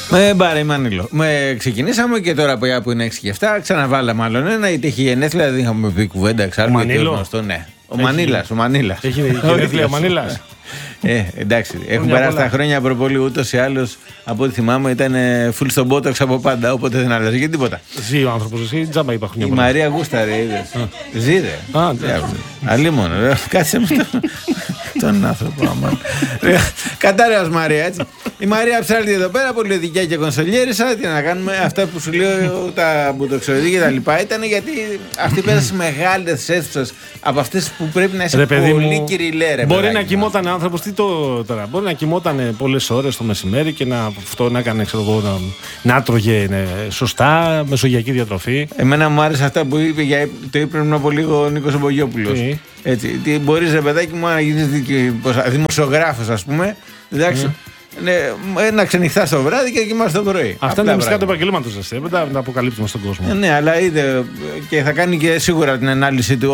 Μπάρε, Μανίλο. Ξεκινήσαμε και τώρα που είναι 6 και 7, ξαναβάλαμε άλλον ένα, γιατί έχει γενέθλια, δεν είχαμε πει κουβέντα εξάλλου. Ο Μανίλο. Ναι. Ο Μανίλας. Έχει γενέθλια ο Μανίλας. Εντάξει, έχουν περάσει τα χρόνια προπολή, ούτως ή άλλως από ό,τι θυμάμαι ήταν full στον Botox από πάντα, οπότε δεν άλλαζε και τίποτα. Ζει ο άνθρωπος, εσύ τζάμπα υπάρχουν. Η Μαρία Γούσταρε, είδες. Ζήρε. Αλίμονο, κάτσε με τον άνθρωπο. Κατάρρεας Μαρία, έτσι. Η Μαρία Ψάλτη εδώ πέρα, πολιτικά και κονσολιέρισα. Τι να κάνουμε, αυτά που σου λέω, τα μπουτοξοειδή και τα λοιπά, ήταν γιατί αυτή πέρασε μεγάλες αίθουσες από αυτές που πρέπει να είσαι πολύ κυριλέ. Μπορεί να κοιμόταν άνθρωπος, τώρα. Μπορεί να κοιμόταν πολλές ώρες το μεσημέρι και να έκανε, ξέρω εγώ, να τρώγε σωστά, μεσογειακή διατροφή. Εμένα μου άρεσε αυτά που είπε, το είπε πριν από λίγο ο Νίκος Ομπογιόπουλος. Έτσι, μπορείς, ρε παιδάκι μου, να γίνεις δημοσιογράφος, ας πούμε. Εντάξει. Να ξενυχτάς το βράδυ και να κοιμάσαι το πρωί. Αυτά είναι μυστικά του επαγγελμάτος σας. Δεν τα αποκαλύπτουμε στον κόσμο. Ναι, αλλά είδε και θα κάνει και σίγουρα την ανάλυση του